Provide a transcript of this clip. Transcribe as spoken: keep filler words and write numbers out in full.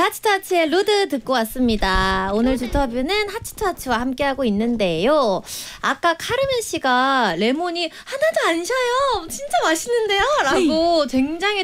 하치투하치의 루드 듣고 왔습니다. 오늘 주터뷰는 하치투하치와 함께하고 있는데요. 아까 카르멘 씨가 레몬이 하나도 안 셔요. 진짜 맛있는데요? 라고 굉장히